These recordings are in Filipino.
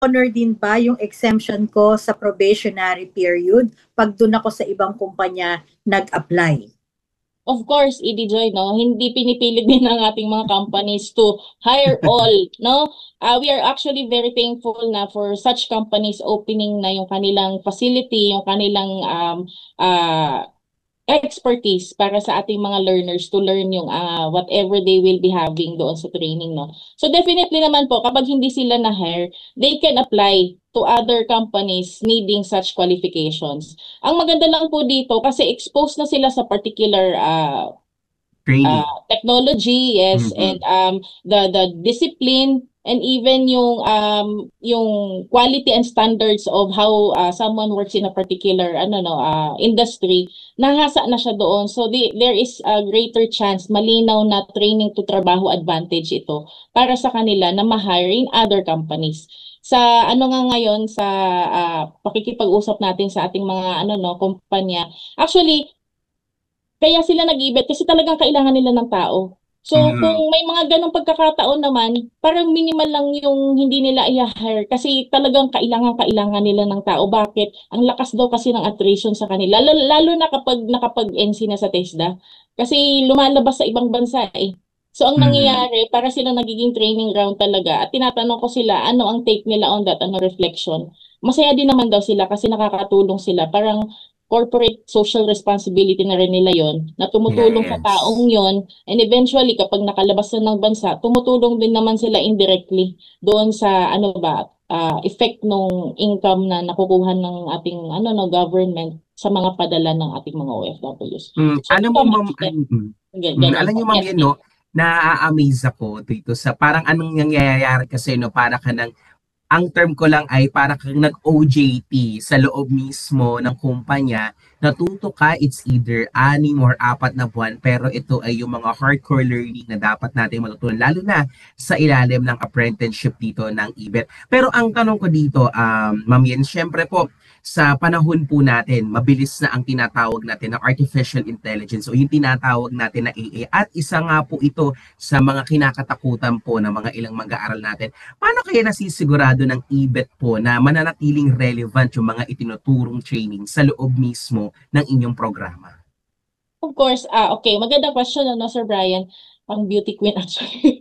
honor din ba yung exemption ko sa probationary period pag doon ako sa ibang kumpanya nag-apply? Of course, ED Joy, no? Hindi pinipilit din ng ating mga companies to hire all, no? We are actually very thankful na for such companies opening na yung kanilang facility, yung kanilang expertise para sa ating mga learners to learn yung whatever they will be having doon sa training, no? So definitely naman po, kapag hindi sila na-hire, they can apply to other companies needing such qualifications. Ang maganda lang po dito kasi exposed na sila sa particular Training. technology, yes, and the discipline and even yung quality and standards of how someone works in a particular industry, nahasa na siya doon. So there is a greater chance, malinaw na training to trabaho advantage ito para sa kanila na ma-hire in other companies. Sa nga ngayon sa pakikipag-usap natin sa ating mga kumpanya, actually kaya sila nag-ibet kasi talagang kailangan nila ng tao. So, kung may mga ganong pagkakataon naman, parang minimal lang yung hindi nila i-hire kasi talagang kailangan nila ng tao. Bakit? Ang lakas daw kasi ng attrition sa kanila. Lalo na kapag nakapag-NC na sa TESDA. Kasi lumalabas sa ibang bansa eh. So, ang nangyayari, para sila nagiging training ground talaga. At tinatanong ko sila, ano ang take nila on that, ano reflection. Masaya din naman daw sila kasi nakakatulong sila. Parang corporate social responsibility na rin nila yon na tumutulong sa taong yon, and eventually kapag nakalabas na ng bansa, tumutulong din naman sila indirectly doon sa effect ng income na nakukuha ng ating government sa mga padala ng ating mga OFWs. So, alam mo, ma'am, alam niyo, ma'am, yan, no, na-amaze ako dito sa parang anong nangyayari kasi, no, para ka ng ang term ko lang ay para kang nag-OJT sa loob mismo ng kumpanya, natuto ka, it's either 6 or 4 na buwan, pero ito ay yung mga hardcore learning na dapat natin matutunan, lalo na sa ilalim ng apprenticeship dito ng IBET. Pero ang tanong ko dito, Ma'am Yen, syempre po, sa panahon po natin, mabilis na ang tinatawag natin na artificial intelligence o yung tinatawag natin na AI. At isa nga po ito sa mga kinakatakutan po ng mga ilang mag-aaral natin. Paano kaya nasisigurado ng IBET po na mananatiling relevant yung mga itinuturong training sa loob mismo ng inyong programa? Of course, okay, magandang question, Sir Brian. Pang beauty queen actually.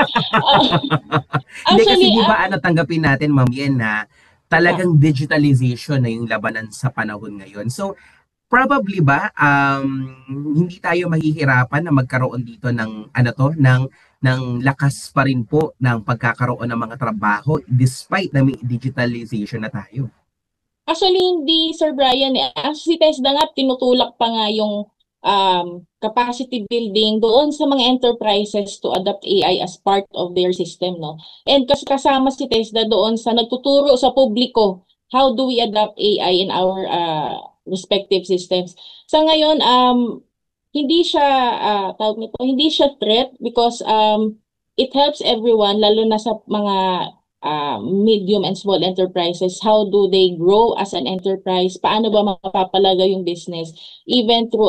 Hindi kasi di ba tanggapin natin, Ma'am Yen, na talagang digitalization na yung labanan sa panahon ngayon. So, probably ba hindi tayo mahihirapan na magkaroon dito ng ng lakas pa rin po ng pagkakaroon ng mga trabaho despite na may digitalization na tayo? Actually, hindi, Sir Brian. Actually, TESDA nga, tinutulak pa nga yung capacity building doon sa mga enterprises to adopt AI as part of their system, no? And kasama si TESDA doon sa nagtuturo sa publiko, how do we adopt AI in our respective systems. Sa ngayon, hindi siya hindi siya threat because it helps everyone, lalo na sa mga medium and small enterprises. How do they grow as an enterprise? Paano ba mapapalaga yung business? Even through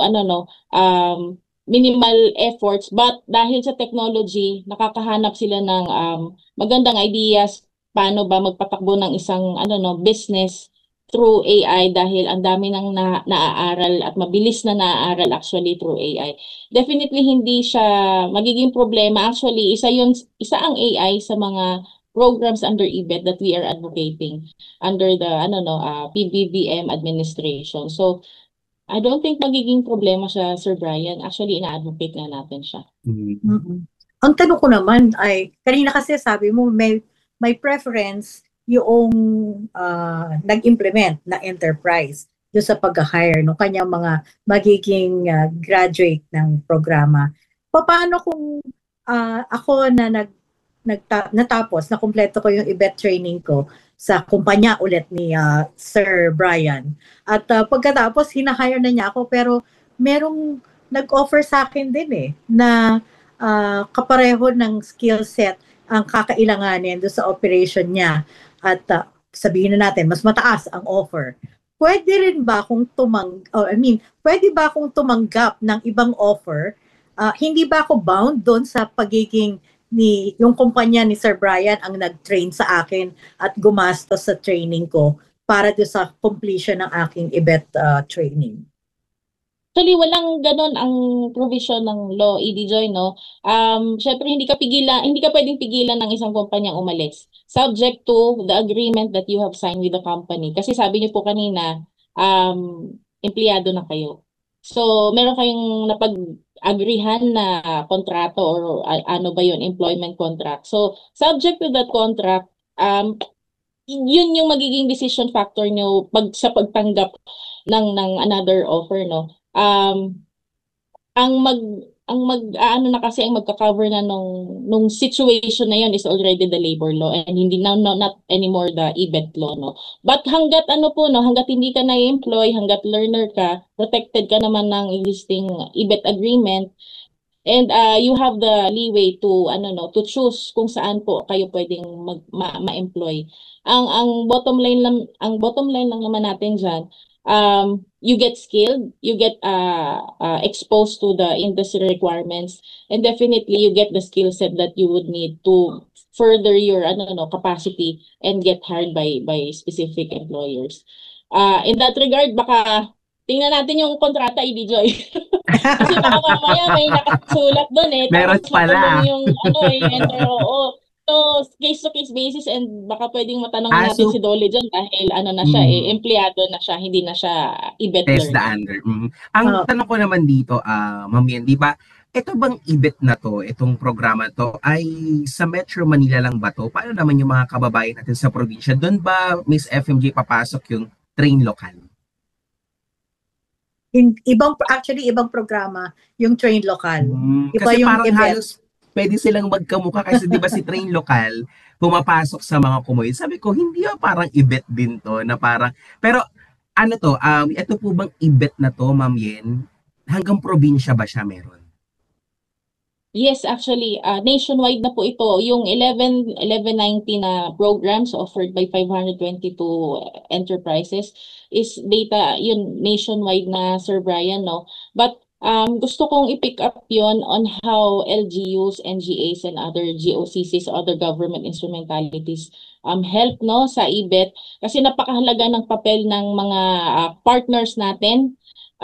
minimal efforts, but dahil sa technology, nakakahanap sila ng magandang ideas paano ba magpatakbo ng isang business through AI dahil ang dami nang naaaral at mabilis na naaaral actually through AI. Definitely hindi siya magiging problema. Actually, isa ang AI sa mga programs under IBET that we are advocating under the PBBM administration. So, I don't think magiging problema siya, Sir Brian. Actually, ina-advocate nga natin siya. Ang tanong ko naman ay, kanina kasi sabi mo may preference yung nag-implement na enterprise doon sa pag-hire ng kanyang mga magiging graduate ng programa. Paano kung ako na natapos, na kumpleto ko yung IBET training ko sa kumpanya ulit ni Sir Brian. At pagkatapos, hinahire na niya ako pero merong nag-offer sa akin din na kapareho ng skill set ang kakailanganin doon sa operation niya. At sabihin na natin, mas mataas ang offer. Pwede rin ba akong pwede ba akong tumanggap ng ibang offer? Hindi ba ako bound doon sa pagiging yung kumpanya ni Sir Brian ang nag-train sa akin at gumastos sa training ko para do sa completion ng aking IBET training. Actually, walang ganon ang provision ng law, ED Joy, no? Syempre, hindi ka pwedeng pigilan ng isang kumpanyang umalis. Subject to the agreement that you have signed with the company. Kasi sabi niyo po kanina, empleyado na kayo. So, meron kayong napag-agreehan na kontrato or ano ba yun, employment contract. So, subject to that contract, yun yung magiging decision factor nyo sa pagtanggap ng another offer, no? Ang magka-cover na nung situation na yun is already the labor law and hindi not anymore the IBET law, no. But hangga't hindi ka na-employ, hangga't learner ka, protected ka naman ng existing IBET agreement. And you have the leeway to to choose kung saan po kayo pwedeng ma-employ. Ang bottom line lang naman natin diyan, you get skilled, you get exposed to the industry requirements, and definitely you get the skill set that you would need to further your capacity and get hired by specific employers. In that regard, baka tingnan natin yung kontrata, ED Joy. Kasi baka mamaya may nakasulat doon Meron pala. Yung So, case-to-case basis and baka pwedeng matanong natin si Dolly dyan dahil na siya empleyado na siya, hindi na siya IBET learner. Test the under. Ang tanong ko naman dito, Ma'am Yen, di ba, ito bang IBET na to, itong programa to, ay sa Metro Manila lang ba to? Paano naman yung mga kababayan natin sa probinsya? Doon ba, Miss FMJ, papasok yung train lokal? Ibang programa yung train lokal. Iba kasi yung parang IBET. halos pwede silang magkamukha kasi di ba si train lokal pumapasok sa mga commute. Sabi ko, hindi parang IBET din to na parang, pero ano to, ito po bang IBET na to, Ma'am Yen? Hanggang probinsya ba siya meron? Yes, actually, nationwide na po ito. Yung 1190 na programs offered by 522 enterprises is data, yun, nationwide na, Sir Brian, no? But gusto kong i-pick up yon on how LGUs, NGAs, and other GOCCs, other government instrumentalities help sa IBET. Kasi napakahalaga ng papel ng mga partners natin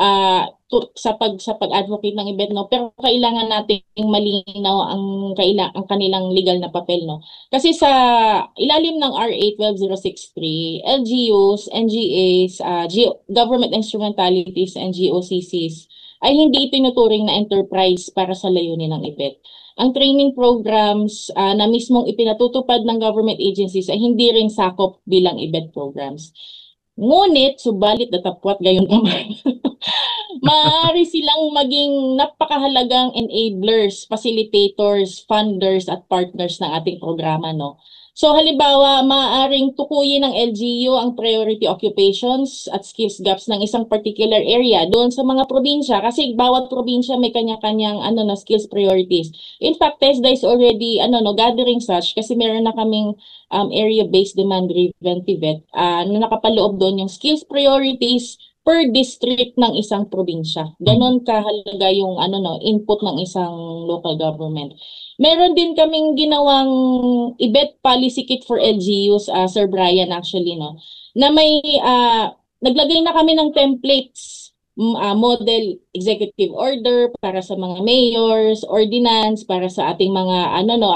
sa pag-advocate ng IBET, no? Pero kailangan nating malinaw ang kanilang legal na papel, no? Kasi sa ilalim ng RA 12063, LGUs, NGAs, government instrumentalities, and GOCCs ay hindi itinuturing na enterprise para sa layunin ng IBET. Ang training programs na mismong ipinatutupad ng government agencies ay hindi rin sakop bilang IBET programs. Ngunit, subalit datapwat gayon naman, maaari silang maging napakahalagang enablers, facilitators, funders, at partners ng ating programa, no? So halimbawa, maaaring tukuyin ng LGU ang priority occupations at skills gaps ng isang particular area doon sa mga probinsya kasi bawat probinsya may kanya-kanyang skills priorities. In fact, TESDA is already gathering such kasi meron na kaming area-based demand-driven TVET na nakapaloob doon yung skills priorities per district ng isang probinsya. Ganon kahalaga yung input ng isang local government. Meron din kaming ginawang IBET policy kit for LGUs, Sir Brian, actually, no, na may naglagay na kami ng templates, model executive order para sa mga mayors, ordinance para sa ating mga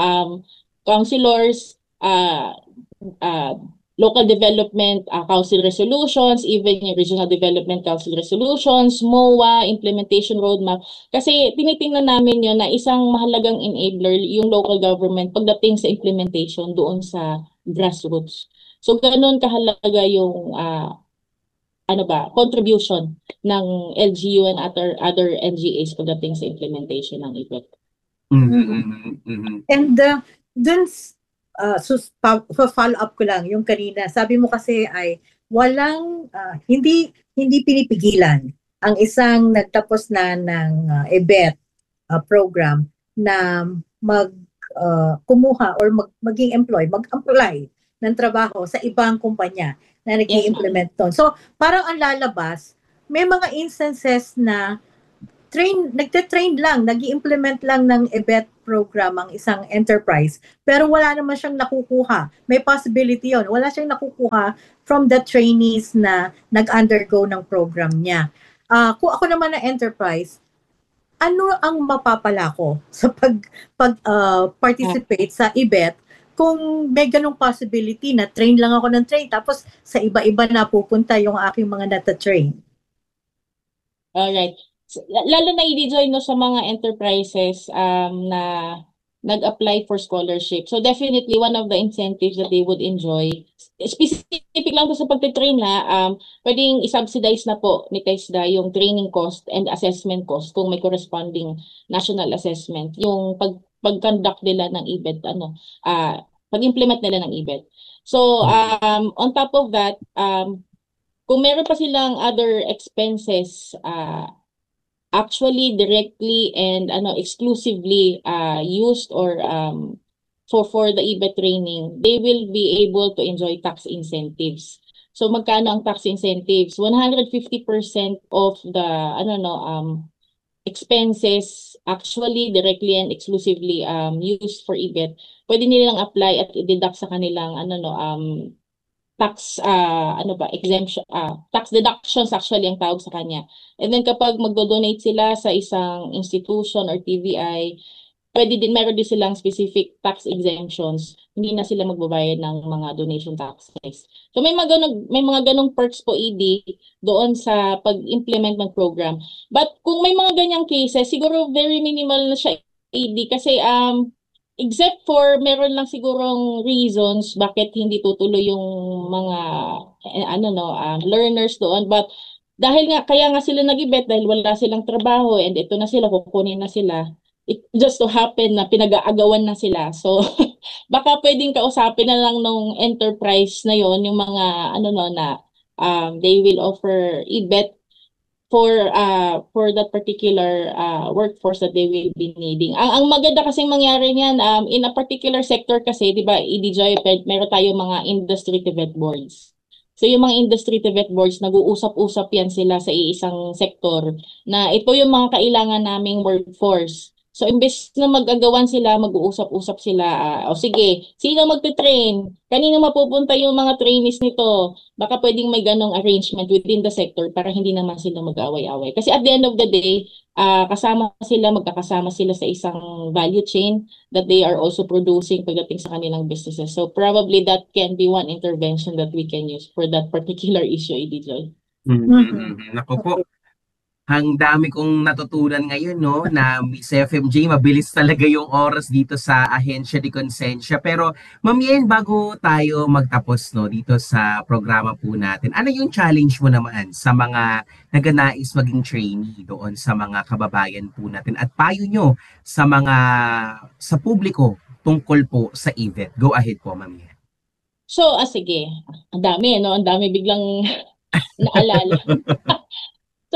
councilors, local development council resolutions, even yung regional development council resolutions, MOA, implementation roadmap. Kasi tinitingnan namin yun na isang mahalagang enabler yung local government pagdating sa implementation doon sa grassroots. So ganun kahalaga yung contribution ng LGU and other NGAs pagdating sa implementation ng IBET. And dun follow up ko lang yung kanina. Sabi mo kasi ay walang hindi pinipigilan ang isang nagtapos na ng IBET program na kumuha or mag-apply ng trabaho sa ibang kumpanya na nag-i-implement doon. So, parang ang lalabas, may mga instances na nagte-train lang, nag-i-implement lang ng IBET program ang isang enterprise, pero wala naman siyang nakukuha. May possibility yon. Wala siyang nakukuha from the trainees na nag-undergo ng program niya. Kung ako naman na enterprise, ano ang mapapala ko sa participate sa IBET kung may ganong possibility na train lang ako ng train tapos sa iba-iba na pupunta yung aking mga nata-train? Alright. Lalo na i-join no sa mga enterprises na nag-apply for scholarship. So definitely one of the incentives that they would enjoy, specific lang to sa pagte-train pwedeng i-subsidize na po ni TESDA yung training cost and assessment cost kung may corresponding national assessment. Yung pag-conduct nila ng IBET, pag-implement nila ng IBET. So on top of that, kung meron pa silang other expenses, actually directly and exclusively used or for the IBET training, they will be able to enjoy tax incentives. So magkano ang tax incentives? 150% of the expenses actually directly and exclusively used for IBET, pwede nilang apply at i-deduct sa kanilang tax exemption, tax deductions actually ang tawag sa kanya. And then kapag magdo-donate sila sa isang institution or TVI, meron din silang specific tax exemptions. Hindi na sila magbabayad ng mga donation taxes. So may mga ganong perks po ED doon sa pag-implement ng program. But kung may mga ganyang cases, siguro very minimal na siya ED kasi except for meron lang sigurong reasons bakit hindi tutuloy yung mga learners doon, but dahil nga kaya nga sila nag-IBET dahil wala silang trabaho and ito na sila, kukunin na sila, it just to happen na pinag-aagawan na sila. So baka pwedeng kausapin na lang nung enterprise na yon yung mga they will offer IBET for that particular workforce that they will be needing. Ang maganda kasing mangyari niyan, in a particular sector kasi, di ba, EDJOY, meron tayong mga industry TVET boards. So yung mga industry TVET boards, nag-uusap-usap yan sila sa iisang sektor na ito yung mga kailangan naming workforce. So imbes na mag-agawan sila, mag-uusap-usap sila, o sige, sino magte-train? Kanino mapupunta yung mga trainees nito? Baka pwedeng may ganong arrangement within the sector para hindi naman sila mag-away-away. Kasi at the end of the day, magkakasama sila sa isang value chain that they are also producing pagdating sa kanilang businesses. So probably that can be one intervention that we can use for that particular issue, EDJOY. Naku po. Ang dami kong natutunan ngayon, no, na Miss FMJ, mabilis talaga yung oras dito sa Ahensya de Konsensya. Pero, Ma'am Yen, bago tayo magtapos, no, dito sa programa po natin, ano yung challenge mo naman sa mga nagnanais maging trainee doon sa mga kababayan po natin at payo nyo sa publiko tungkol po sa IVET? Go ahead po, Ma'am Yen. So, sige. Ang dami, no? Ang dami biglang naalala. So,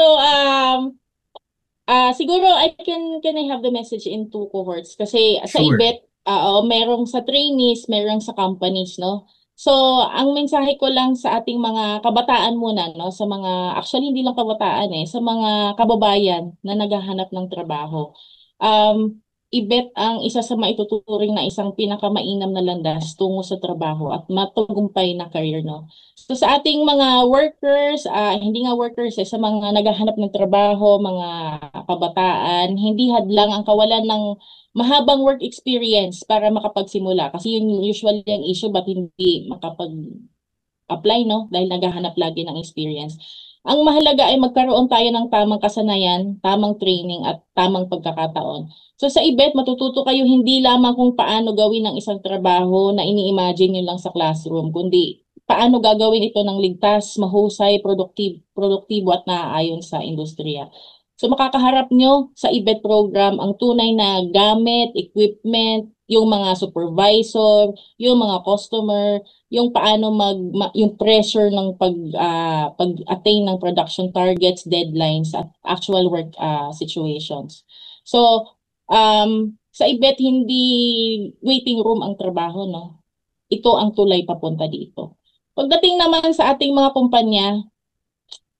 siguro can I have the message in two cohorts? Kasi sa Sure. IBET, merong sa trainees, merong sa companies, no? So, ang mensahe ko lang sa ating mga kabataan muna, no? Sa mga, actually hindi lang kabataan sa mga kababayan na naghahanap ng trabaho. IBET ang isa sa maituturing na isang pinakamainam na landas tungo sa trabaho at matagumpay na career, no? So sa ating mga workers, hindi nga workers, sa mga naghahanap ng trabaho, mga kabataan, hindi hadlang ang kawalan ng mahabang work experience para makapagsimula. Kasi yun usually ang issue, ba't hindi makapag-apply, no? Dahil naghahanap lagi ng experience. Ang mahalaga ay magkaroon tayo ng tamang kasanayan, tamang training at tamang pagkakataon. So sa IBET, matututo kayo hindi lamang kung paano gawin ang isang trabaho na ini-imagine nyo lang sa classroom, kundi paano gagawin ito ng ligtas, mahusay, produktibo at naaayon sa industriya. So makakaharap nyo sa IBET program ang tunay na gamit, equipment, yung mga supervisor, yung mga customer, yung paano yung pressure ng pag-attain ng production targets, deadlines at actual work situations. So sa IBET hindi waiting room ang trabaho, no? Ito ang tulay papunta dito. Pagdating naman sa ating mga kumpanya,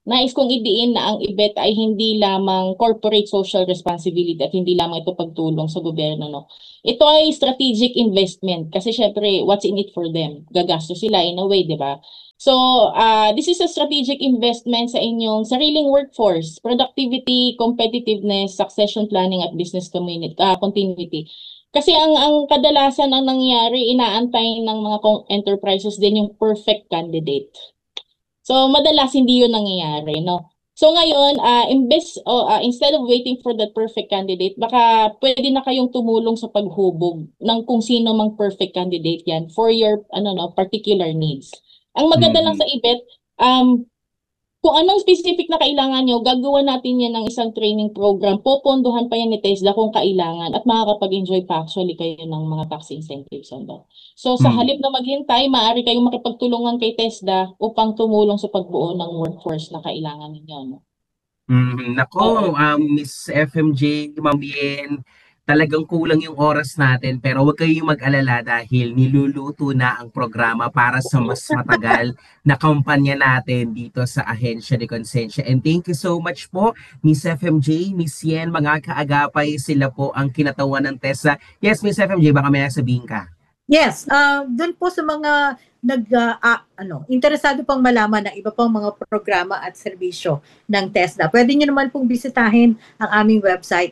nais kong idiin na ang IBET ay hindi lamang corporate social responsibility at hindi lamang ito pagtulong sa gobyerno, no. Ito ay strategic investment kasi syempre what's in it for them? Gagastos sila in a way, 'di ba? So, this is a strategic investment sa inyong sariling workforce, productivity, competitiveness, succession planning at business continuity. Kasi ang kadalasan ang nangyayari, inaantay ng mga enterprises din yung perfect candidate. So, madalas hindi yun nangyayari, no? So, ngayon, instead of waiting for that perfect candidate, baka pwede na kayong tumulong sa paghubog ng kung sino mang perfect candidate yan for your particular needs. Ang maganda lang sa IBET, kung anong specific na kailangan nyo, gagawa natin yan ng isang training program. Popondohan pa yan ni TESDA kung kailangan at makakapag-enjoy pa actually kayo ng mga tax incentives on that. So sa halip na maghintay, maaari kayong makipagtulungan kay TESDA upang tumulong sa pagbuo ng workforce na kailangan ninyo. No? Nako, Miss FMJ, Ma'am Yen, talagang kulang yung oras natin pero huwag kayong mag-alala dahil niluluto na ang programa para sa mas matagal na kampanya natin dito sa Ahensya de Konsensya. And thank you so much po, Miss FMJ, Miss Yen, mga kaagapay, sila po ang kinatawan ng TESDA. Yes, Miss FMJ, baka may sabihin ka. Yes, doon po sa mga interesado pang malaman ng iba pang mga programa at serbisyo ng TESDA, pwede nyo naman pong bisitahin ang aming website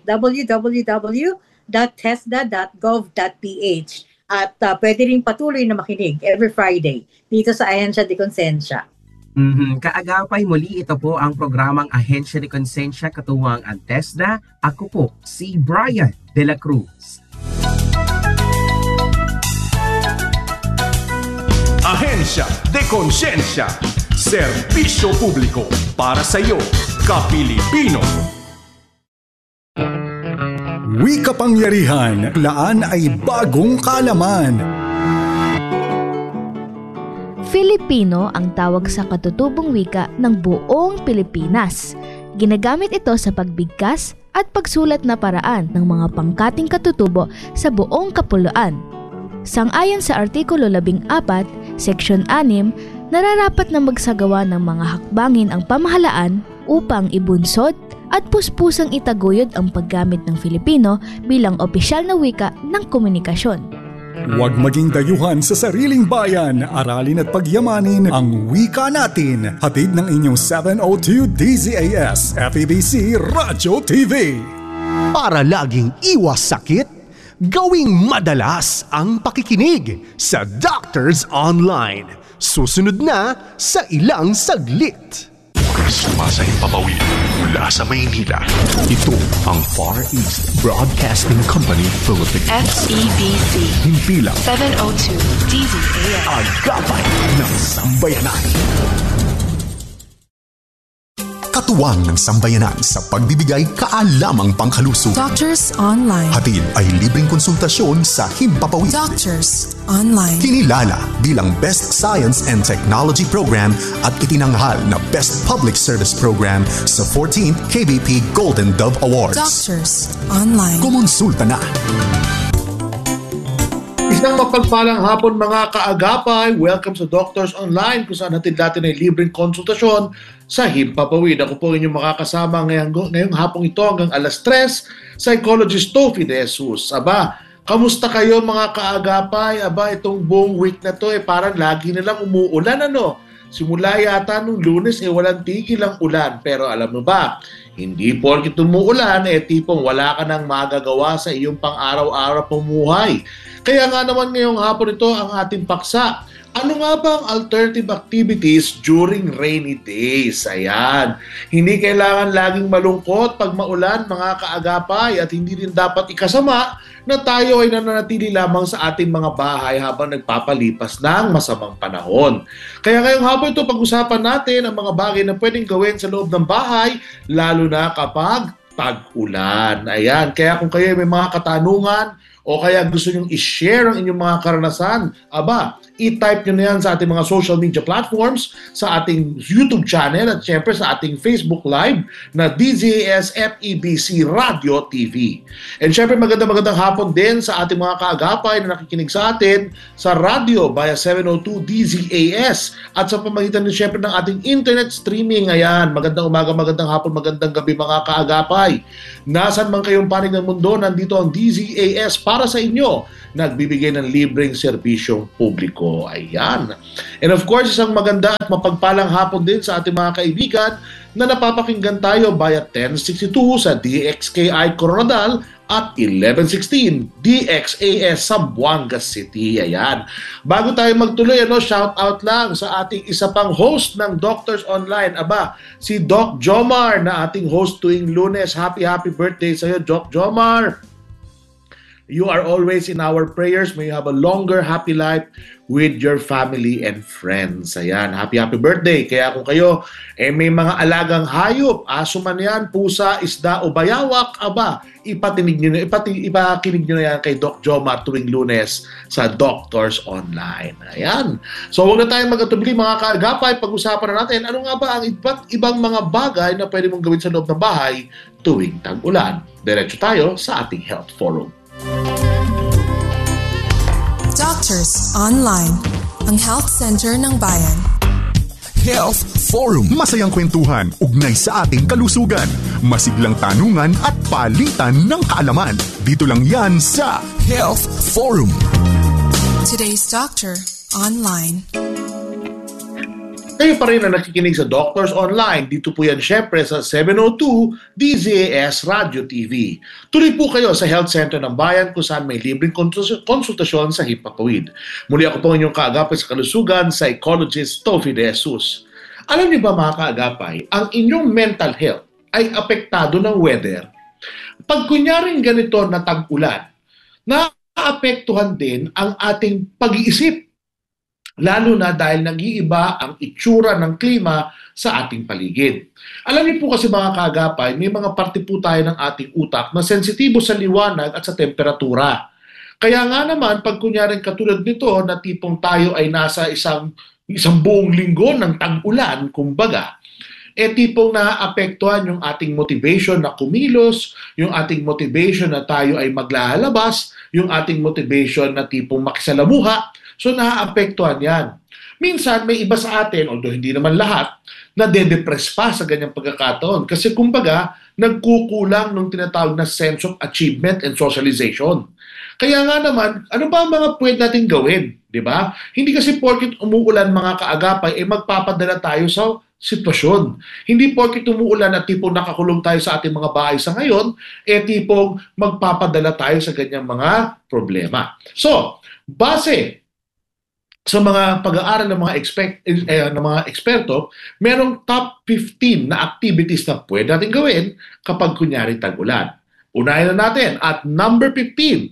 www.tesda.gov.ph at pwede rin patuloy na makinig every Friday dito sa Ahensya de Konsensya. Kaagapay, muli ito po ang programang Ahensya de Konsensya katuwang ang TESDA. Ako po si Brian De La Cruz. Ahensya de Konsensya, serbisyo publiko para sa iyo, ka-Pilipino. Wika-pangyarihan, laan ay bagong kalaman. Filipino ang tawag sa katutubong wika ng buong Pilipinas. Ginagamit ito sa pagbigkas at pagsulat na paraan ng mga pangkating katutubo sa buong kapuluan. Sang-ayon sa Artikulo 14, Seksyon 6, nararapat na magsagawa ng mga hakbangin ang pamahalaan upang ibunsod at puspusang itaguyod ang paggamit ng Filipino bilang opisyal na wika ng komunikasyon. Huwag maging dayuhan sa sariling bayan, aralin at pagyamanin ang wika natin. Hatid ng inyong 702 DZAS FEBC Radyo TV. Para laging iwas sakit, gawing madalas ang pakikinig sa Doctors Online. Susunod na sa ilang saglit. Sumasahimpapawid mula sa Maynila. Ito ang Far East Broadcasting Company Philippines. FEBC. Himpilang 702 DZAS. Agapay ng Sambayanan. Katuwang ng sambayanan sa pagbibigay kaalamang pangkalusog. Doctors Online. Hatid ay libreng konsultasyon sa Himpapawid. Doctors Online. Kinilala bilang Best Science and Technology Program at itinanghal na Best Public Service Program sa 14th KBP Golden Dove Awards. Doctors Online. Kumonsulta na. Isang mapagpalang hapon mga kaagapay. Welcome sa Doctors Online kung saan hatid natin ay libreng konsultasyon sa Himpapawid. Ako po inyong makakasama ngayong hapong ito hanggang alas 3, Psychologist Tofi De Jesus. Aba, kamusta kayo mga kaagapay? Aba, itong buong week na to parang lagi nilang umuulan ano? Simula yata nung Lunes walang tigil ang ulan. Pero alam mo ba, hindi porket umuulan tipong wala ka nang magagawa sa iyong pang-araw-araw pumuhay. Kaya nga naman ngayong hapon ito ang ating paksa. Ano nga ba ang alternative activities during rainy days? Ayan. Hindi kailangan laging malungkot pag maulan mga kaagapay at hindi rin dapat ikasama na tayo ay nananatili lamang sa ating mga bahay habang nagpapalipas ng masamang panahon. Kaya ngayong hapon ito pag-usapan natin ang mga bagay na pwedeng gawin sa loob ng bahay lalo na kapag tag-ulan. Ayan. Kaya kung kayo may mga katanungan o kaya gusto nyong i-share ang inyong mga karanasan, i-type nyo na yan sa ating mga social media platforms, sa ating YouTube channel at syempre sa ating Facebook Live na DZAS FEBC Radio TV. And syempre magandang hapon din sa ating mga kaagapay na nakikinig sa atin sa radio via 702 DZAS at sa pamagitan din syempre ng ating internet streaming. Ayan, magandang umaga, magandang hapon, magandang gabi mga kaagapay. Nasaan man kayong panig ng mundo, nandito ang DZAS para sa inyo, nagbibigay ng libreng serbisyong publiko. Ayan. And of course, isang maganda at mapagpalang hapon din sa ating mga kaibigan na napapakinggan tayo via 1062 sa DXKI Coronadal at 1116 DXAS Zamboanga City. Ayan. Bago tayo magtuloy, shout out lang sa ating isa pang host ng Doctors Online. Si Doc Jomar na ating host tuwing Lunes. Happy birthday sa iyo, Doc Jomar. You are always in our prayers. May you have a longer, happy life with your family and friends. Ayan, happy birthday. Kaya kung kayo may mga alagang hayop, aso man yan, pusa, isda o bayawak, ipakinig nyo na yan kay Doc Jomar tuwing Lunes sa Doctors Online. Ayan. So huwag na tayong magkatubili mga kaagapay. Pag-usapan na natin, ano nga ba ang ibang mga bagay na pwede mong gawin sa loob ng bahay tuwing tag-ulan. Diretso tayo sa ating Health Forum. Doctors Online, ang health center ng bayan. Health Forum. Masayang kwentuhan, ugnay sa ating kalusugan, masiglang tanungan at palitan ng kaalaman. Dito lang yan sa Health Forum. Today's Doctor Online. Kayo pa rin na nakikinig sa Doctors Online. Dito po yan syempre sa 702 DZAS Radio TV. Tuloy po kayo sa Health Center ng Bayan kung saan may libreng konsultasyon sa himpapawid. Muli ako po inyong kaagapay sa kalusugan, psychologist Tofi De Jesus. Alam niyo ba mga kaagapay, ang inyong mental health ay apektado ng weather. Pag kunyaring ganito na tag-ulan, naapektuhan din ang ating pag-iisip. Lalo na dahil nag-iiba ang itsura ng klima sa ating paligid. Alam niyo po kasi mga kaagapay, may mga parte po tayo ng ating utak na sensitibo sa liwanag at sa temperatura. Kaya nga naman, pag kunyaring katulad nito na tipong tayo ay nasa isang buong linggo ng tag-ulan, kumbaga, tipong naapektuhan yung ating motivation na kumilos, yung ating motivation na tayo ay maglalabas, yung ating motivation na tipong makisalamuha. So naaapektuhan yan. Minsan may iba sa atin, although hindi naman lahat, na de-depress pa sa ganyang pagkakataon. Kasi kumbaga, nagkukulang ng tinatawag na sense of achievement and socialization. Kaya nga naman, ano ba ang mga pwede natin gawin? Diba? Hindi kasi porket umuulan mga kaagapay, magpapadala tayo sa sitwasyon. Hindi porket umuulan at tipong nakakulong tayo sa ating mga bahay sa ngayon, tipong magpapadala tayo sa ganyang mga problema. So, base sa mga pag-aaral ng mga eksperto, merong top 15 na activities na pwede natin gawin kapag kunyari tag-ulan. Unahin na natin at number 15.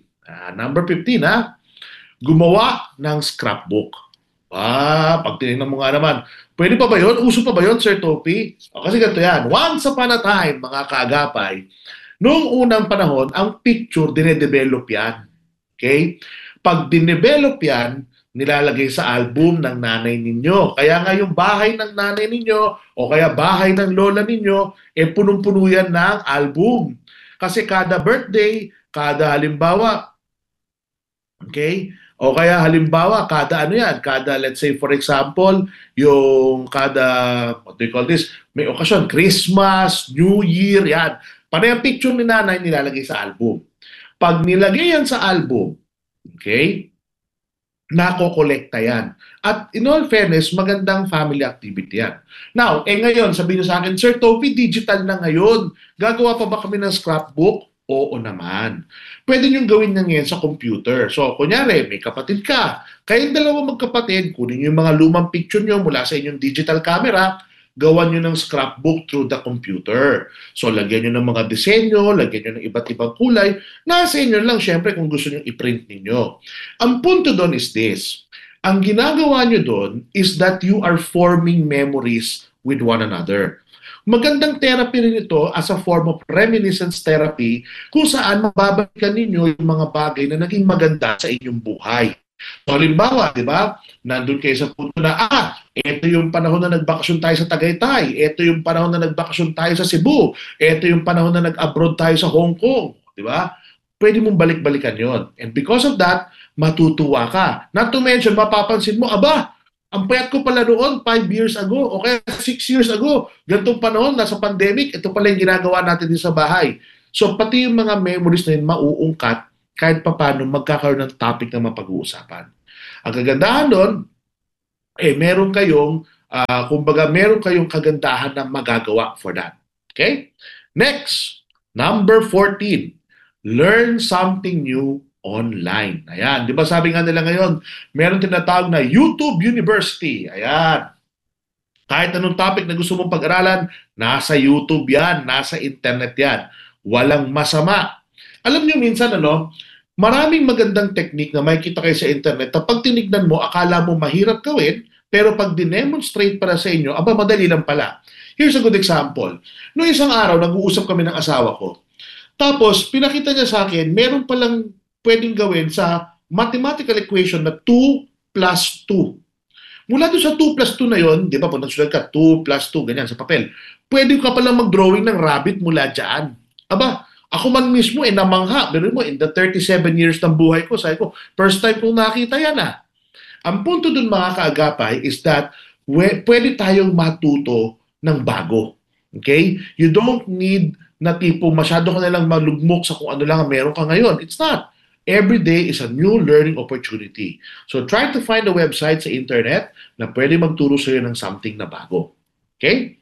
Gumawa ng scrapbook. Pag tinignan mo nga naman, pwede pa ba yun? Uso pa ba yun, Sir Topi? Kasi ganito yan. Once upon a time, mga kaagapay, noong unang panahon, ang picture, dinedevelop yan. Okay? Pag dinevelop yan, nilalagay sa album ng nanay ninyo. Kaya nga yung bahay ng nanay ninyo o kaya bahay ng lola ninyo, punong-puno yan ng album. Kasi kada birthday, kada halimbawa, okay? O kaya halimbawa, kada let's say for example, yung what do you call this? May okasyon, Christmas, New Year, yan. Panay ang picture ni nanay nilalagay sa album. Pag nilagay yan sa album, okay? Nako-kolekta yan. At in all fairness, magandang family activity yan. Now, ngayon, sabihin nyo sa akin, Sir Topi, digital na ngayon. Gagawa pa ba kami ng scrapbook? Oo naman. Pwede nyo gawin na ngayon sa computer. So, kunyari, may kapatid ka. Kayong dalawa magkapatid, kunin nyo yung mga lumang picture nyo mula sa inyong digital camera, gawan nyo ng scrapbook through the computer. So, lagyan nyo ng mga disenyo, lagyan nyo ng iba't ibang kulay. Nasa inyo lang, syempre, kung gusto nyo i-print ninyo. Ang punto doon is this. Ang ginagawa nyo doon is that you are forming memories with one another. magandang therapy rin ito as a form of reminiscence therapy kung saan mababalikan ninyo yung mga bagay na naging maganda sa inyong buhay. So, halimbawa, di ba, nandun kayo sa punto na, ito yung panahon na nagbakasyon tayo sa Tagaytay, ito yung panahon na nagbakasyon tayo sa Cebu, ito yung panahon na nag-abroad tayo sa Hong Kong, di ba? Pwede mong balik-balikan yon. And because of that, matutuwa ka. Not to mention, mapapansin mo, ang payat ko pala noon 5 years ago, o kaya 6 years ago, ganitong panahon, nasa pandemic, ito pala yung ginagawa natin din sa bahay. So, pati yung mga memories na yun, mauungkat, kahit paano magkakaroon ng topic na mapag-uusapan. Ang kagandahan doon, meron kayong, meron kayong kagandahan na magagawa for that. Okay? Next, number 14, learn something new online. Ayan, di ba sabi nga nila ngayon, meron tinatawag na YouTube University. Ayan. Kahit anong topic na gusto mong pag-aralan, nasa YouTube yan, nasa internet yan. Walang masama. Alam niyo minsan, maraming magandang technique na makikita kayo sa internet na pag tinignan mo, akala mo mahirap gawin, pero pag dinemonstrate para sa inyo, madali lang pala. Here's a good example. Noong isang araw, nag-uusap kami ng asawa ko. Tapos, pinakita niya sa akin, meron palang pwedeng gawin sa mathematical equation na 2 plus 2. Mula doon sa 2 plus 2 na yon, di ba, pag nagsulat ka, 2 plus 2, ganyan sa papel, pwede ka palang mag-drawing ng rabbit mula dyan. Ako man mismo namangha. Pero in the 37 years ng buhay ko, sabi ko, first time kong nakita yan Ang punto dun mga kaagapay is that pwede tayong matuto ng bago. Okay? You don't need na tipo masyado ka nalang malugmok sa kung ano lang ang meron ka ngayon. It's not. Every day is a new learning opportunity. So try to find a website sa internet na pwede magturo sa iyo ng something na bago. Okay?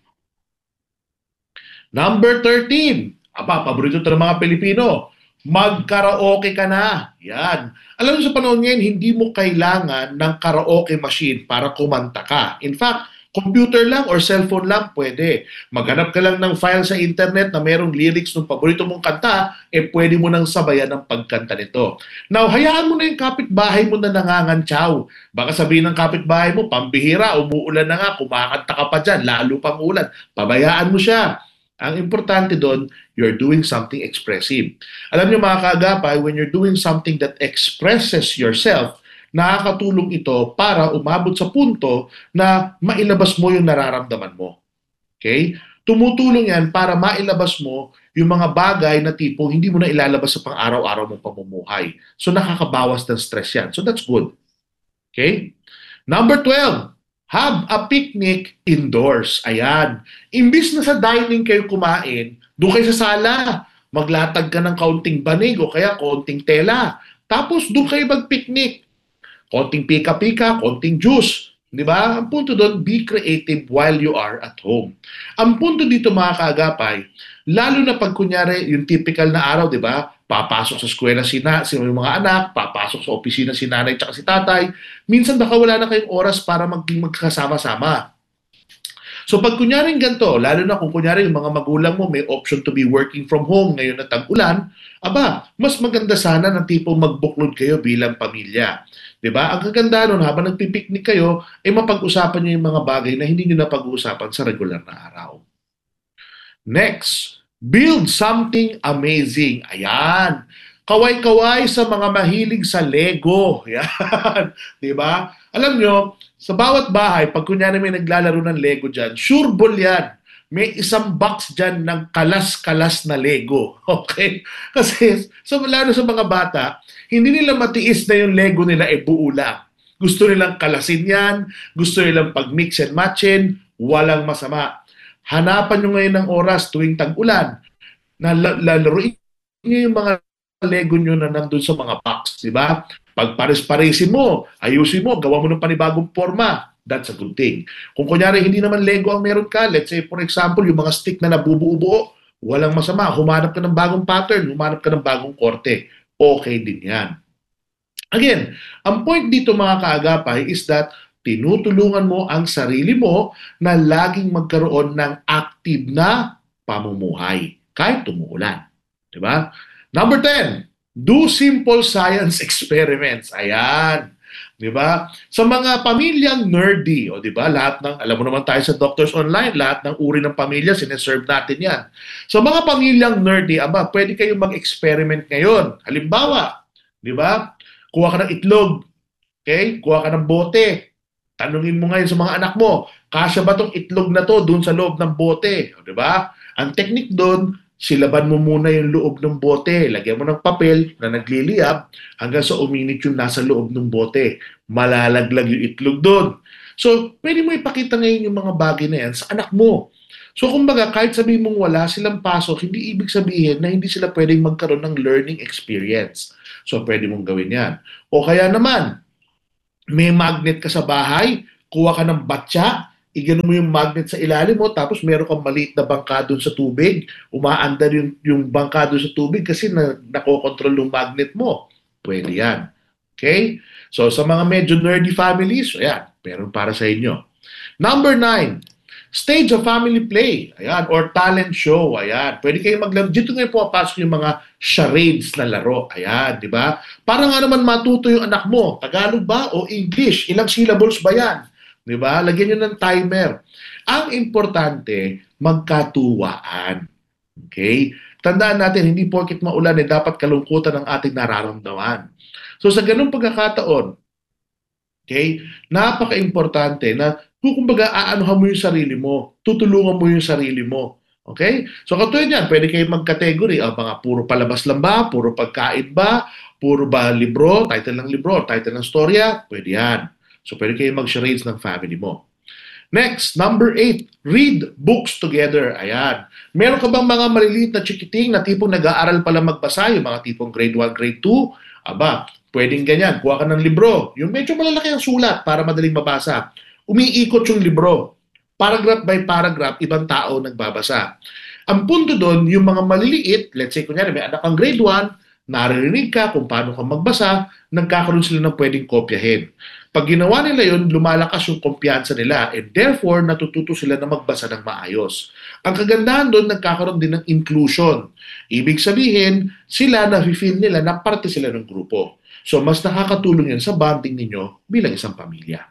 Number 13. Paborito ito ng mga Pilipino. Mag-karaoke ka na. Yan. Alam mo sa panahon ngayon, hindi mo kailangan ng karaoke machine para kumanta ka. In fact, computer lang or cellphone lang pwede. Maghanap ka lang ng file sa internet na merong lyrics ng paborito mong kanta, pwede mo nang sabayan ng pagkanta nito. Now, hayaan mo na yung kapitbahay mo na nangangantsaw. Baka sabihin ng kapitbahay mo, pambihira, umuulan na nga, kumakanta ka pa dyan, lalo pang ulan. Pabayaan mo siya. Ang importante doon, you're doing something expressive. Alam niyo mga kaagapay, when you're doing something that expresses yourself, nakakatulong ito para umabot sa punto na mailabas mo yung nararamdaman mo. Okay? Tumutulong yan para mailabas mo yung mga bagay na tipo hindi mo na ilalabas sa pang-araw-araw mong pamumuhay. So nakakabawas ng stress yan. So that's good. Okay? Number 12. Have a picnic indoors. Ayan. Imbis na sa dining kayo kumain, doon kayo sa sala. Maglatag ka ng kaunting banig o kaya kaunting tela. Tapos doon kayo mag-picnic. Konting pika-pika, konting juice. Di ba? Ang punto doon, be creative while you are at home. Ang punto dito mga kaagapay, lalo na pag kunyari yung typical na araw, di ba? Papasok sa eskwela yung mga anak, papasok sa opisina si nanay at si tatay. Minsan baka wala na kayong oras para magkasama-sama. So pag kunyari ganito, lalo na kung kunyari yung mga magulang mo may option to be working from home ngayon na tag-ulan, mas maganda sana ng tipong magbuklod kayo bilang pamilya. Diba? Ang kaganda nun, habang nagpipiknik kayo, mapag-usapan nyo yung mga bagay na hindi nyo napag-uusapan sa regular na araw. Next, build something amazing. Ayan. Kaway-kaway sa mga mahilig sa Lego. Ayan. Diba? Alam nyo, sa bawat bahay, pag kunyari may naglalaro ng Lego dyan, sure ball yan. May isang box dyan ng kalas-kalas na Lego. Okay? Kasi, lalo sa mga bata, hindi nila matiis na yung Lego nila buo lang. Gusto nilang kalasin yan, gusto nilang pag-mix and matchin, walang masama. Hanapan nyo ngayon ng oras tuwing tag-ulan na lalaroin nyo yung mga Lego nyo na nandun sa mga box, di ba? Pag pares-paresin mo, ayusin mo, gawa mo ng panibagong forma. That's a good thing. Kung kunyari hindi naman Lego ang meron ka, let's say for example, yung mga stick na nabubuo-buo, walang masama. Humanap ka ng bagong pattern, humanap ka ng bagong korte. Okay din yan. Again, ang point dito mga kaagapay is that tinutulungan mo ang sarili mo na laging magkaroon ng active na pamumuhay kahit tumuulan. Diba? Number 10, do simple science experiments. Ayan. Di ba? Sa mga pamilyang nerdy, o di ba? Lahat ng, alam mo naman tayo sa Doctors Online, lahat ng uri ng pamilya, sineserve natin yan. Sa mga pamilyang nerdy, pwede kayong mag-experiment ngayon. Halimbawa, di ba? Kuha ka ng itlog, okay? Kuha ka ng bote. Tanungin mo ngayon sa mga anak mo, kasya ba tong itlog na to doon sa loob ng bote? O, di ba? Ang technique doon, silaban mo muna yung loob ng bote. Lagyan mo ng papel na nagliliyab hanggang sa uminit yung nasa loob ng bote. Malalaglag yung itlog doon. So, pwede mo ipakita ngayon yung mga bagay na yan sa anak mo. So, kumbaga, kahit sabihin mong wala silang pasok, hindi ibig sabihin na hindi sila pwedeng magkaroon ng learning experience. So, pwede mong gawin yan. O kaya naman, may magnet ka sa bahay, kuha ka ng batya, igano mo yung magnet sa ilalim mo, tapos meron kang maliit na bangka doon sa tubig, umaandar yung bangka doon sa tubig kasi nakokontrol yung magnet mo. Pwede yan. Okay? So, sa mga medyo nerdy families, ayan, meron para sa inyo. Number 9, stage of family play, ayan, or talent show, ayan. Pwede kayong maglaro. Dito ngayon pumapasok yung mga charades na laro, ayan, di ba? Para nga naman matuto yung anak mo, Tagalog ba o English? Ilang syllables ba yan? Di ba? Lagyan nyo ng timer. Ang importante, magkatuwaan. Okay? Tandaan natin, hindi porket maulan dapat kalungkutan ang ating nararamdaman. So sa ganung pagkakataon, okay, napaka-importante na kumbaga aanuhan mo yung sarili mo, tutulungan mo yung sarili mo. Okay? So katulad yan, pwede kayo mag-category, mga puro palabas lang ba, puro pagkain ba, puro ba libro, title ng libro, title ng storya, pwede yan. So, pwede kayo mag-charades ng family mo. Next, number 8, read books together. Ayan. Meron ka bang mga maliliit na chikiting na tipong nag-aaral pala magbasa, yung mga tipong grade 1, grade 2? Pwedeng ganyan. Kuha ka ng libro. Yung medyo malalaki ang sulat para madaling mabasa. Umiikot yung libro. Paragraph by paragraph, ibang tao nagbabasa. Ang punto doon, yung mga maliliit, let's say, kunyari, may anak kang grade 1, naririnig ka kung paano ka magbasa, nagkakaroon sila ng pwedeng kopyahin. Pag ginawa nila yun, lumalakas yung kumpiyansa nila and therefore, natututo sila na magbasa ng maayos. Ang kagandahan doon, nagkakaroon din ng inclusion. Ibig sabihin, sila na-feel nila na parte sila ng grupo. So, mas nakakatulong yan sa bonding ninyo bilang isang pamilya.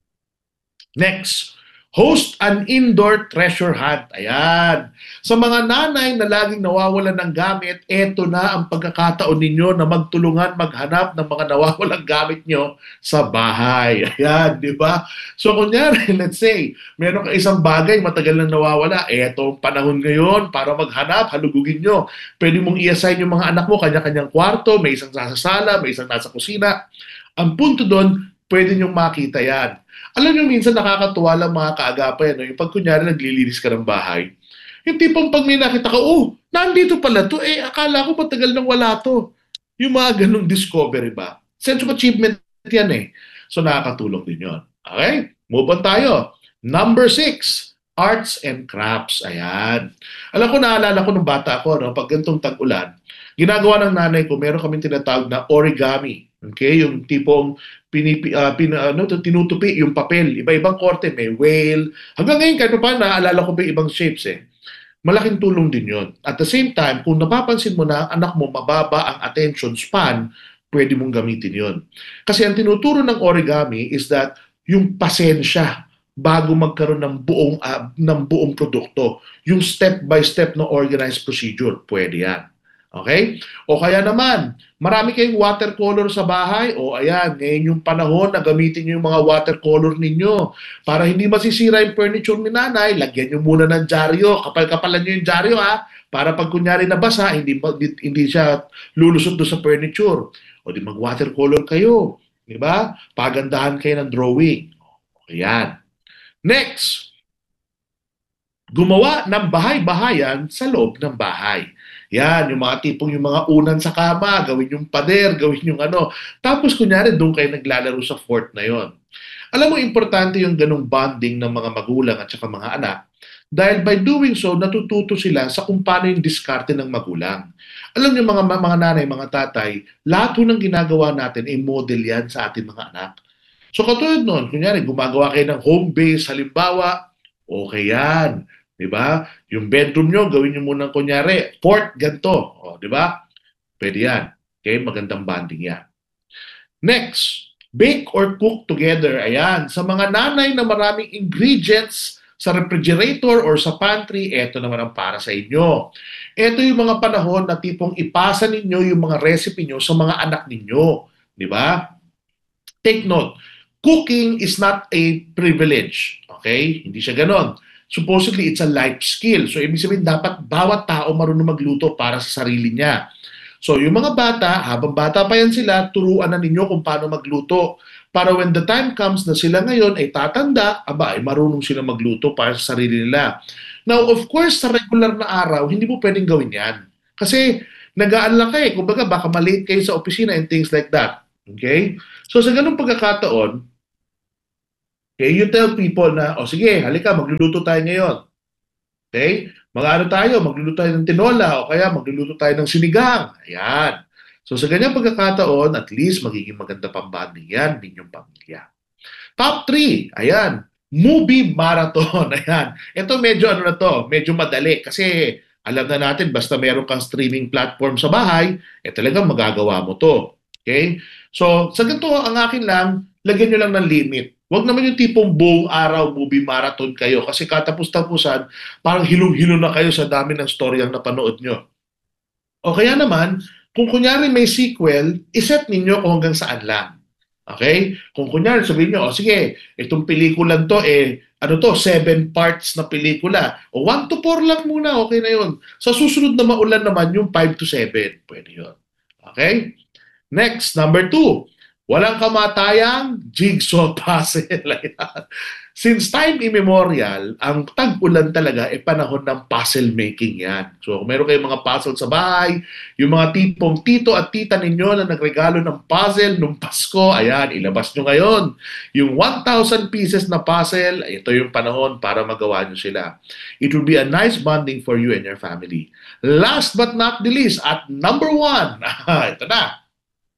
Next, host an indoor treasure hunt. Ayan. Sa mga nanay na laging nawawalan ng gamit, eto na ang pagkakataon ninyo na magtulungan maghanap ng mga nawawalang gamit nyo sa bahay. Ayan, di ba? So, kunyari, let's say, meron ka isang bagay matagal na nawawala. Eto ang panahon ngayon para maghanap, halugugin nyo. Pwede mong i-assign yung mga anak mo, kanya-kanyang kwarto, may isang nasa sala, may isang nasa kusina. Ang punto doon, pwede nyong makita yan. Alam nyo, minsan nakakatuwa lang mga kaagapay, no? Yung pag kunyari naglilinis ka ng bahay, yung tipong pag may nakita ka, nandito pala to, akala ko matagal nang wala to. Yung mga ganong discovery ba? Sense of achievement yan . So nakakatulong din yun. Okay? Move on tayo. Number 6, arts and crafts. Ayan. Alam ko, naalala ko nung bata ako, no? Pag gantong tag-ulan, ginagawa ng nanay ko, meron kaming tinatawag na origami. Okay? Yung tipong tinutupi yung papel. Iba-ibang korte. May whale. Hanggang ngayon, kahit pa naalala ko pa ibang shapes . Malaking tulong din yon. At the same time, kung napapansin mo na anak mo mababa ang attention span, pwede mong gamitin yon. Kasi ang tinuturo ng origami is that yung pasensya bago magkaroon ng buong produkto. Yung step-by-step na organized procedure, pwede yan. Okay? O kaya naman, marami kayong watercolor sa bahay. O ayan, ngayon yung panahon na gamitin nyo yung mga watercolor ninyo. Para hindi masisira yung furniture ni nanay, lagyan nyo muna ng dyaryo. Kapal-kapalan nyo yung dyaryo para pag kunyari nabasa, hindi siya lulusot doon sa furniture. O di mag-watercolor kayo. Diba? Pagandahan kayo ng drawing. Ayan. Next, gumawa ng bahay-bahayan sa loob ng bahay. Yan, yung mga tipong yung mga unan sa kama, gawin yung pader, gawin yung ano. Tapos kunyari, doon kayo naglalaro sa fort na yon. Alam mo, importante yung ganong bonding ng mga magulang at saka mga anak. Dahil by doing so, natututo sila sa kung paano yung diskarte ng magulang. Alam niyo mga nanay, mga tatay, lahat ng ginagawa natin ay model yan sa ating mga anak. So katulad nun, kunyari, gumagawa kayo ng home base, halimbawa, okay yan. Diba? Yung bedroom nyo, gawin nyo muna kunyari, fort, ganito. Diba? Pwede yan. Okay? Magandang bonding yan. Next, Bake or cook together. Ayan. Sa mga nanay na maraming ingredients sa refrigerator or sa pantry, eto naman ang para sa inyo. Ito yung mga panahon na tipong ipasa ninyo yung mga recipe nyo sa mga anak ninyo. Di ba? Take note, cooking is not a privilege. Okay? Hindi siya ganon. Supposedly, it's a life skill. So, ibig sabihin, dapat bawat tao marunong magluto para sa sarili niya. So, yung mga bata, habang bata pa yan sila, turuan na ninyo kung paano magluto. Para when the time comes na sila ngayon ay tatanda, ay marunong sila magluto para sa sarili nila. Now, of course, sa regular na araw, hindi mo pwedeng gawin yan. Kasi, nagaan lang kayo. Kumbaga, baka malate kayo sa opisina and things like that. Okay? So, sa ganung pagkakataon, okay, you tell people na, sige, halika, magluluto tayo ngayon. Okay? Mag-ano tayo, magluluto tayo ng tinola o kaya magluluto tayo ng sinigang. Ayan. So sa ganyang pagkakataon, at least magiging maganda pang bonding yan ninyong pamilya. Top 3, ayan, movie marathon. Ayan. Ito medyo medyo madali kasi alam na natin basta meron kang streaming platform sa bahay, talagang magagawa mo to. Okay? So sa ganito, ang akin lang, lagyan nyo lang ng limit. Huwag naman yung tipong buong araw movie marathon kayo kasi katapos-tapusan, parang hilong-hilo na kayo sa dami ng story ang napanood nyo. O kaya naman, kung kunyari may sequel, iset ninyo kung hanggang saan lang. Okay? Kung kunyari sabihin nyo, sige, itong pelikulan to, 7 parts na pelikula. O 1 to 4 lang muna, okay na yun. Sa susunod na maulan naman yung 5 to 7. Pwede yun. Okay? Next, number 2. Walang kamatayang jigsaw puzzle. Since time immemorial, ang tag-ulan talaga panahon ng puzzle making yan. So kung meron kayong mga puzzle sa bahay, yung mga tipong tito at tita ninyo na nagregalo ng puzzle nung Pasko, ayan, ilabas nyo ngayon. Yung 1,000 pieces na puzzle, ito yung panahon para magawa nyo sila. It will be a nice bonding for you and your family. Last but not the least, at number 1, ito na.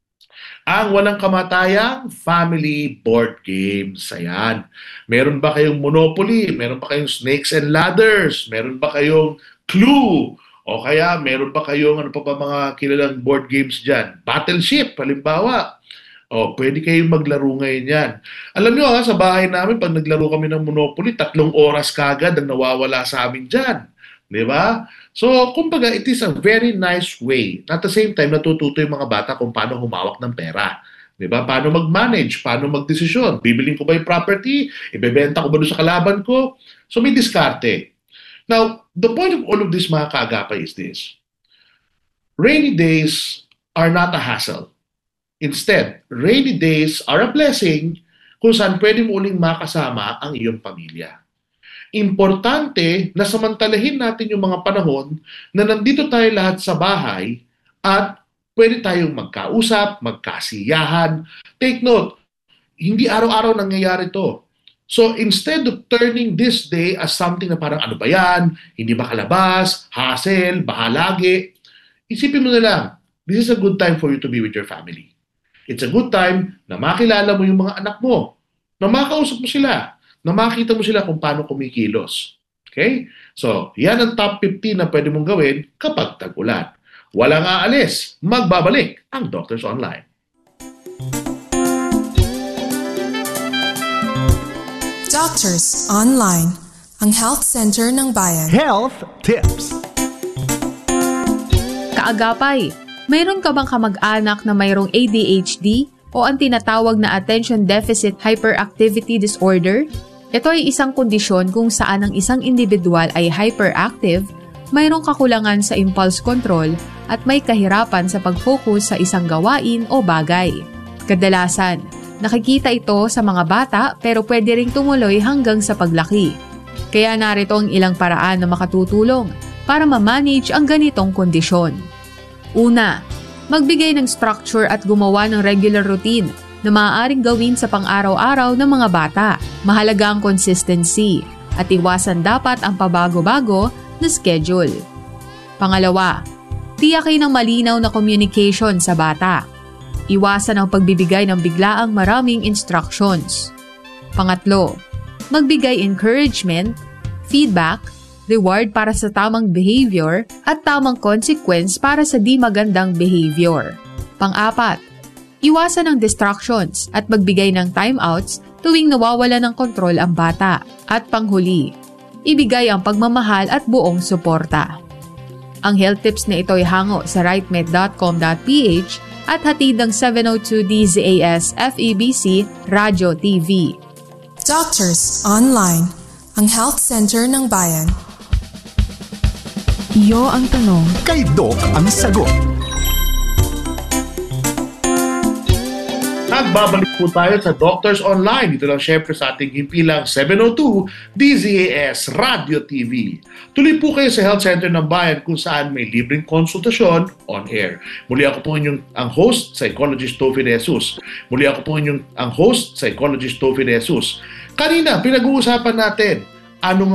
Ang walang kamatayang family board games. Ayan. Meron ba kayong Monopoly? Meron ba kayong Snakes and Ladders? Meron ba kayong Clue? O kaya meron ba kayong mga kilalang board games dyan? Battleship, halimbawa. O, pwede kayong maglaro ngayon yan. Alam nyo sa bahay namin, pag naglaro kami ng Monopoly, 3 oras kagad ang nawawala sa amin dyan. Di ba? So, kumbaga, it is a very nice way. At the same time, natututo yung mga bata kung paano humawak ng pera. Di ba? Paano mag-manage, paano mag-desisyon. Bibilin ko ba yung property? Ibebenta ko ba doon sa kalaban ko? So, may diskarte. Now, the point of all of this, mga kaagapay, is this. Rainy days are not a hassle. Instead, rainy days are a blessing kung saan pwede mo uling makasama ang iyong pamilya. Importante na samantalahin natin yung mga panahon na nandito tayo lahat sa bahay at pwede tayong magkausap, magkasiyahan. Take note, hindi araw-araw nangyayari to. So instead of turning this day as something na parang ano ba yan, hindi makalabas, hassle, bahalagi, isipin mo na lang, this is a good time for you to be with your family. It's a good time na makilala mo yung mga anak mo, na makausap mo sila, na makita mo sila kung paano kumikilos. Okay? So, yan ang top 15 na pwede mong gawin kapag tag-ulan. Walang aalis. Magbabalik ang Doctors Online. Doctors Online, ang health center ng bayan. Health Tips. Kaagapay, mayroon ka bang kamag-anak na mayroong ADHD o ang tinatawag na Attention Deficit Hyperactivity Disorder? Ito ay isang kondisyon kung saan ang isang individual ay hyperactive, mayroong kakulangan sa impulse control at may kahirapan sa pag-focus sa isang gawain o bagay. Kadalasan, nakikita ito sa mga bata pero pwede ring tumuloy hanggang sa paglaki. Kaya narito ang ilang paraan na makatutulong para ma-manage ang ganitong kondisyon. Una, magbigay ng structure at gumawa ng regular routine na maaaring gawin sa pang-araw-araw ng mga bata. Mahalaga ang consistency at iwasan dapat ang pabago-bago na schedule. Pangalawa, tiyakin ng malinaw na communication sa bata. Iwasan ang pagbibigay ng biglaang maraming instructions. Pangatlo, magbigay encouragement, feedback, reward para sa tamang behavior at tamang consequence para sa di magandang behavior. Pang-apat, Iwasan ang distractions at magbigay ng timeouts tuwing nawawala ng kontrol ang bata. At panghuli, ibigay ang pagmamahal at buong suporta. Ang health tips na ito ay hango sa rightmed.com.ph at hatid ng 702 DZAS FEBC Radio TV. Doctors Online, ang health center ng bayan. Iyo ang tanong, Kay Doc ang sagot. Nagbabalik po tayo sa Doctors Online. Dito lang syempre sa ating himpilang 702 DZAS Radio TV. Tuloy po kayo sa Health Center ng Bayan kung saan may libreng konsultasyon on air. Muli ako po inyong ang host, Psychologist Tofi de Jesus. Muli ako po inyong ang host, Psychologist Tofi de Jesus. Kanina, pinag-uusapan natin ano